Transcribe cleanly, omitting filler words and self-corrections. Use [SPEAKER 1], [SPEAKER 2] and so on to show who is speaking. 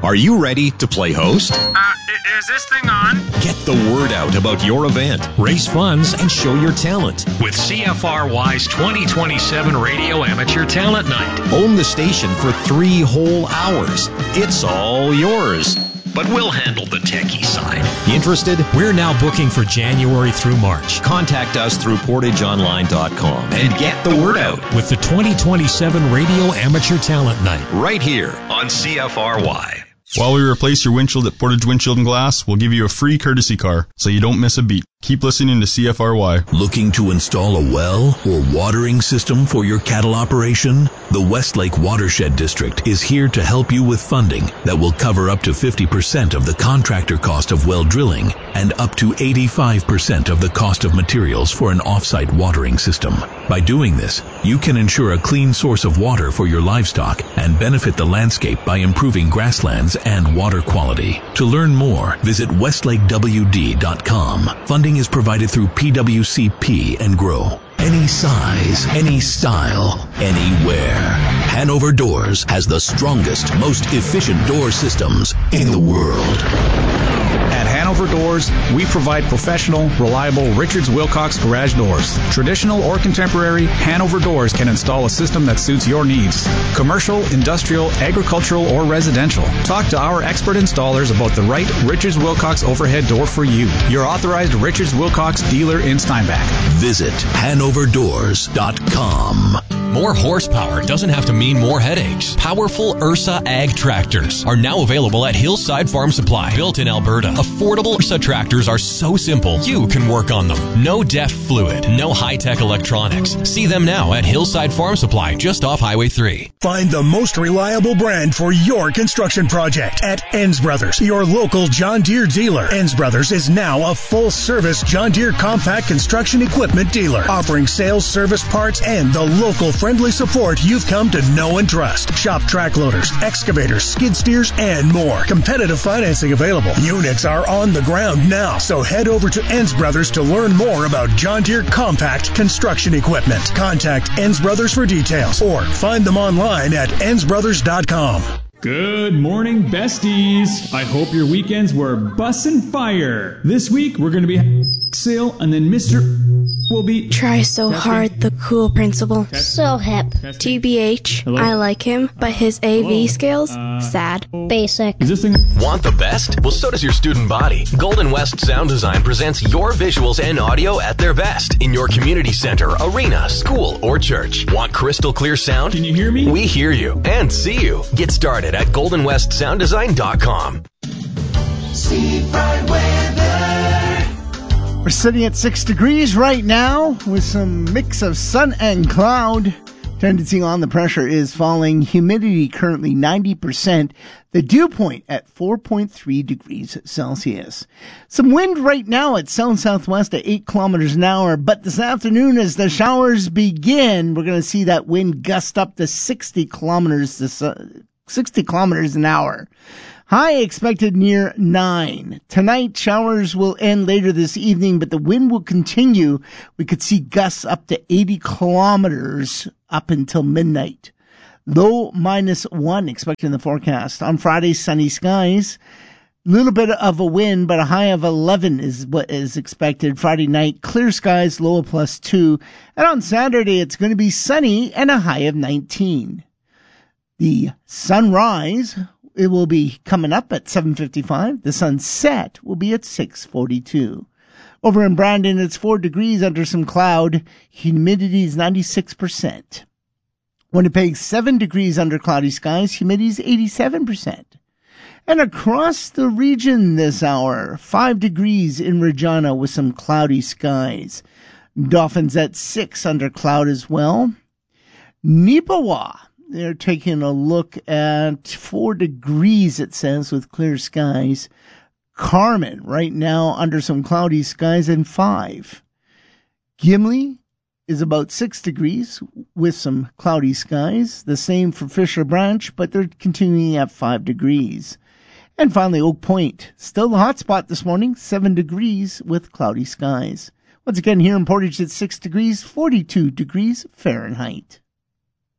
[SPEAKER 1] Are you ready to play host?
[SPEAKER 2] Is this thing on?
[SPEAKER 1] Get the word out about your event, raise funds, and show your talent.
[SPEAKER 3] With CFRY's 2027 Radio Amateur Talent Night.
[SPEAKER 1] Own the station for 3 whole hours. It's all yours.
[SPEAKER 3] But we'll handle the techie side.
[SPEAKER 1] Interested?
[SPEAKER 4] We're now booking for January through March.
[SPEAKER 1] Contact us through portageonline.com and get the word out.
[SPEAKER 4] With the 2027 Radio Amateur Talent Night.
[SPEAKER 1] Right here
[SPEAKER 3] on CFRY.
[SPEAKER 5] While we replace your windshield at Portage Windshield and Glass, we'll give you a free courtesy car so you don't miss a beat. Keep listening to CFRY.
[SPEAKER 6] Looking to install a well or watering system for your cattle operation? The Westlake Watershed District is here to help you with funding that will cover up to 50% of the contractor cost of well drilling and up to 85% of the cost of materials for an off-site watering system. By doing this, you can ensure a clean source of water for your livestock and benefit the landscape by improving grasslands and water quality. To learn more, visit westlakewd.com. Funding is provided through PWCP and GROW. Any size, any style, anywhere. Hanover Doors has the strongest, most efficient door systems in the world.
[SPEAKER 7] At Hanover Doors, we provide professional, reliable Richards Wilcox garage doors. Traditional or contemporary, Hanover Doors can install a system that suits your needs. Commercial, industrial, agricultural, or residential. Talk to our expert installers about the right Richards Wilcox overhead door for you. Your authorized Richards Wilcox dealer in Steinbach.
[SPEAKER 6] Visit HanoverDoors.com.
[SPEAKER 8] More horsepower doesn't have to mean more headaches. Powerful Ursa Ag tractors are now available at Hillside Farm Supply. Built in Alberta, affordable Ursa tractors are so simple you can work on them. No DEF fluid, no high-tech electronics. See them now at Hillside Farm Supply, just off Highway 3.
[SPEAKER 9] Find the most reliable brand for your construction project at Enns Brothers, your local John Deere dealer. Enns Brothers is now a full-service John Deere compact construction equipment dealer, offering sales, service, parts, and the local friendly support you've come to know and trust. Shop track loaders, excavators, skid steers, and more. Competitive financing available. Units are on the ground now, so head over to Enns Brothers to learn more about John Deere compact construction equipment. Contact Enns Brothers for details or find them online at ennsbrothers.com.
[SPEAKER 10] Good morning, besties. I hope your weekends were bussin' fire. This week, we're going to be sale, and then Mr. will be...
[SPEAKER 11] Try so hard, the cool principal.
[SPEAKER 12] So hip.
[SPEAKER 11] TBH,
[SPEAKER 10] Hello?
[SPEAKER 11] I like him, but his AV skills, sad.
[SPEAKER 12] Basic.
[SPEAKER 10] Is this thing...
[SPEAKER 8] Want the best? Well, so does your student body. Golden West Sound Design presents your visuals and audio at their best in your community center, arena, school, or church. Want crystal clear sound?
[SPEAKER 10] Can you hear me?
[SPEAKER 8] We hear you and see you. Get started at goldenwestsounddesign.com.
[SPEAKER 13] Steve Bright weather. We're sitting at 6 degrees right now with some mix of sun and cloud. Tendency on the pressure is falling. Humidity currently 90%. The dew point at 4.3 degrees Celsius. Some wind right now at south-southwest at 8 kilometers an hour. But this afternoon as the showers begin, we're going to see that wind gust up to 60 kilometers an hour. High expected near 9. Tonight, showers will end later this evening, but the wind will continue. We could see gusts up to 80 kilometers up until midnight. Low -1 expected in the forecast. On Friday, sunny skies. Little bit of a wind, but a high of 11 is what is expected. Friday night, clear skies, low of +2. And on Saturday, it's going to be sunny and a high of 19. The sunrise, it will be coming up at 7:55. The sunset will be at 6:42. Over in Brandon, it's 4 degrees under some cloud. Humidity is 96%. Winnipeg, 7 degrees under cloudy skies. Humidity is 87%. And across the region this hour, 5 degrees in Regina with some cloudy skies. Dolphins at 6 under cloud as well. Neepawa, they're taking a look at 4 degrees, it says, with clear skies. Carmen, right now, under some cloudy skies, and 5. Gimli is about 6 degrees with some cloudy skies. The same for Fisher Branch, but they're continuing at 5 degrees. And finally, Oak Point, still the hot spot this morning, 7 degrees with cloudy skies. Once again, here in Portage, it's 6 degrees, 42 degrees Fahrenheit.